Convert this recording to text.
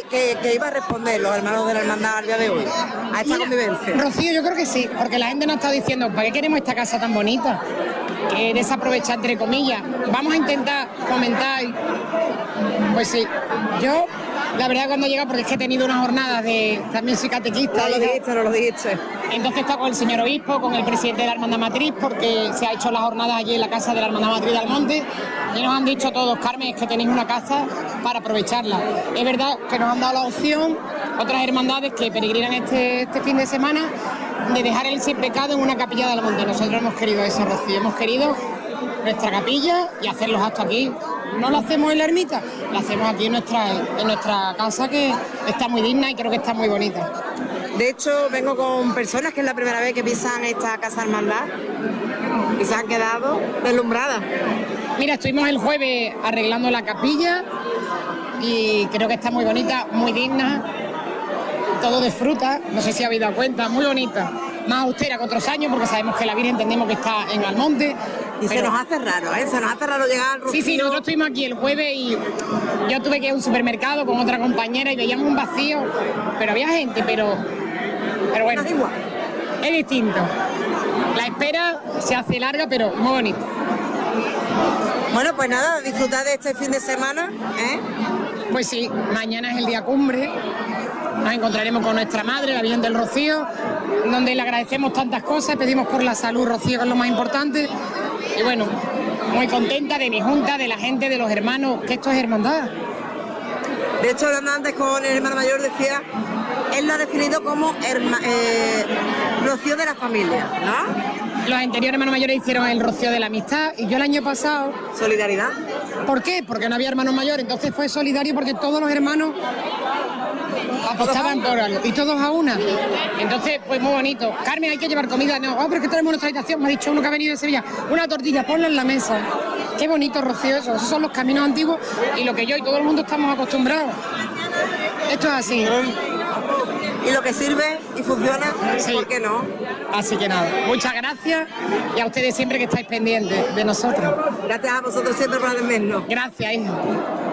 que iba a responder los hermanos de la hermandad al día de hoy a esta convivencia? Rocío, yo creo que sí, porque la gente nos está diciendo, ¿para qué queremos esta casa tan bonita? Que desaprovechar, entre comillas. Vamos a intentar fomentar. Pues sí, yo, la verdad, cuando llega, porque es que he tenido unas jornadas de. También soy catequista. No lo dijiste. Entonces está con el señor obispo, con el presidente de la Hermandad Matriz, porque se ha hecho las jornadas allí en la casa de la Hermandad Matriz de Almonte, y nos han dicho todos, Carmen, es que tenéis una casa para aprovecharla. Es verdad que nos han dado la opción, otras hermandades que peregrinan este fin de semana, de dejar el sin pecado en una capilla de Almonte. Nosotros hemos querido eso, Rocío, hemos querido nuestra capilla y hacer los actos aquí. No lo hacemos en la ermita, lo hacemos aquí en nuestra casa, que está muy digna y creo que está muy bonita. De hecho, vengo con personas que es la primera vez que pisan esta casa hermandad y se han quedado deslumbradas. Mira, estuvimos el jueves arreglando la capilla y creo que está muy bonita, muy digna, todo de fruta, no sé si habéis dado cuenta, muy bonita. Más austera que otros años, porque sabemos que la Virgen entendemos que está en Almonte. Y pero se nos hace raro, ¿eh? Se nos hace raro llegar al Rocío. Sí, nosotros estuvimos aquí el jueves y yo tuve que ir a un supermercado con otra compañera y veíamos un vacío, pero había gente, pero bueno, es distinto. La espera se hace larga, pero muy bonita. Bueno, pues nada, disfrutar de este fin de semana, ¿eh? Pues sí, mañana es el día cumbre. Nos encontraremos con nuestra madre, la Virgen del Rocío, donde le agradecemos tantas cosas, pedimos por la salud, Rocío, que es lo más importante. Y bueno, muy contenta de mi junta, de la gente, de los hermanos, que esto es hermandad. De hecho, hablando antes con el hermano mayor, decía, él lo ha definido como rocío de la familia, ¿no? Los anteriores hermanos mayores hicieron el rocío de la amistad y yo el año pasado... Solidaridad. ¿Por qué? Porque no había hermanos mayores, entonces fue solidario porque todos los hermanos apostaban por algo y todos a una. Entonces, pues muy bonito. Carmen, hay que llevar comida. No, pero es que tenemos nuestra habitación, me ha dicho uno que ha venido de Sevilla. Una tortilla, ponla en la mesa. Qué bonito, Rocío, eso. Esos son los caminos antiguos y lo que yo y todo el mundo estamos acostumbrados. Esto es así. Y lo que sirve y funciona, sí. ¿Por qué no? Así que nada, muchas gracias y a ustedes siempre que estáis pendientes de nosotros. Gracias a vosotros siempre por atendernos. Gracias, hija.